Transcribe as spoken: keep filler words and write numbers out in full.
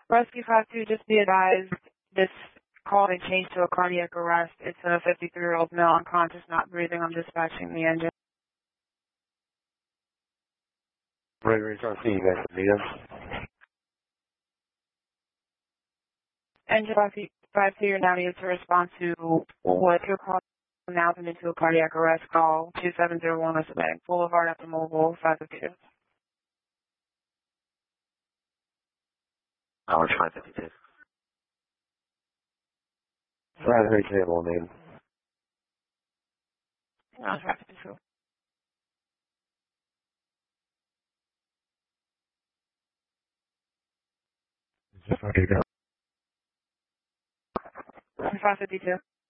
Rescue five two, just be advised, this call has changed to a cardiac arrest. It's a fifty-three-year-old male unconscious, not breathing. I'm dispatching the engine. Right, right, I'll see you guys meet him. Engine five two, you're now needed to respond to what your call now turned into a cardiac arrest call. two seven zero one West Atlantic Boulevard at the mobile five fifty-two. Hours five fifty-two. five thirty-two, old name. Hours five fifty-two. Just fucking go. five fifty-two.